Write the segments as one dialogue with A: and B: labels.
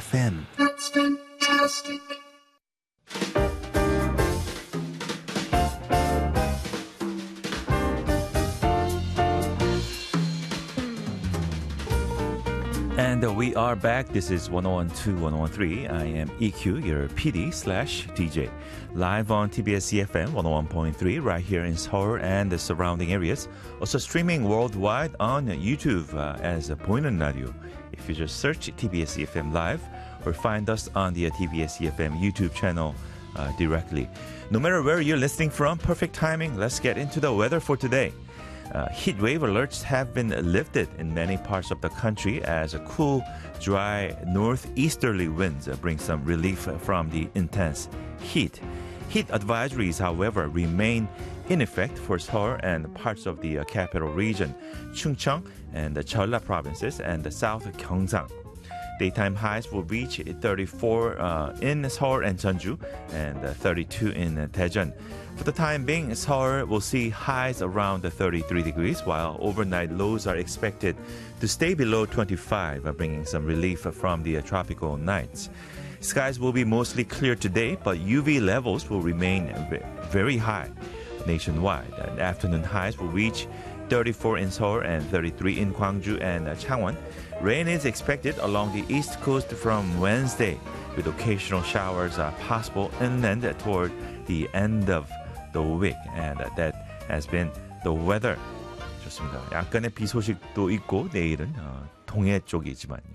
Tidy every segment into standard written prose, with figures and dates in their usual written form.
A: FM.
B: That's fantastic.
C: And we are back. This is 1012, 1013. I am EQ, your PD/DJ. Live on TBS EFM 101.3 right here in Seoul and the surrounding areas. Also streaming worldwide on YouTube as a Boinon Radio. If you just search TBS EFM Live or find us on the TBS EFM YouTube channel directly. No matter where you're listening from, perfect timing. Let's get into the weather for today. Heat wave alerts have been lifted in many parts of the country as a cool, dry northeasterly winds bring some relief from the intense heat. Heat advisories, however, remain in effect for Seoul and parts of the capital region, Chungcheong and the Jeolla provinces and the South Gyeongsang. Daytime highs will reach 34 in Seoul and Jeonju and 32 in Daejeon. For the time being, Seoul will see highs around 33 degrees, while overnight lows are expected to stay below 25, bringing some relief from the tropical nights. Skies will be mostly clear today, but UV levels will remain very high nationwide. And afternoon highs will reach 34 in Seoul and 33 in Gwangju and Changwon. Rain is expected along the east coast from Wednesday, with occasional showers possible inland toward the end of the week. And that has been the weather. 좋습니다. 약간의 비 소식도 있고 내일은 동해 쪽이지만요.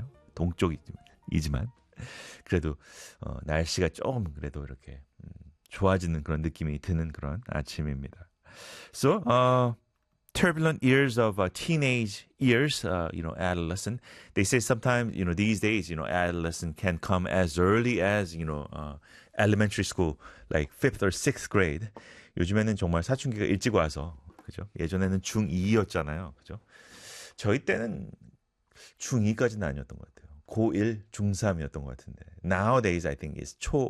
C: 동쪽이지만 그래도 날씨가 조금 그래도 이렇게 좋아지는 그런 느낌이 드는 그런 아침입니다. So, turbulent years of teenage years, adolescent. They say sometimes, these days, adolescent can come as early as, elementary school, like 5th or 6th grade. 요즘에는 정말 사춘기가 일찍 와서, 그죠? 예전에는 중2였잖아요. 그죠? 저희 때는 중2까지는 아니었던 것 같아요. 고1, 중3이었던 것 같은데. Nowadays, I think it's